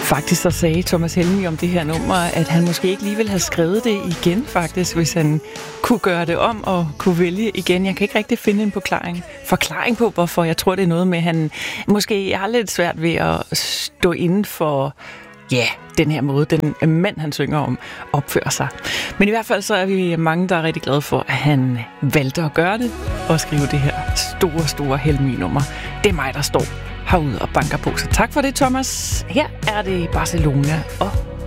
Faktisk så sagde Thomas Helmig om det her nummer, at han måske ikke lige ville have skrevet det igen, faktisk, hvis han kunne gøre det om og kunne vælge igen. Jeg kan ikke rigtig finde en forklaring på, hvorfor. Jeg tror, det er noget med, at han måske har lidt svært ved at stå inden for den her måde, den mand, han synger om, opfører sig. Men i hvert fald så er vi mange, der er rigtig glade for, at han valgte at gøre det og skrive det her store Helmig-nummer. Det er mig, der står herude og banker på. Så tak for det, Thomas. Her er det Barcelona og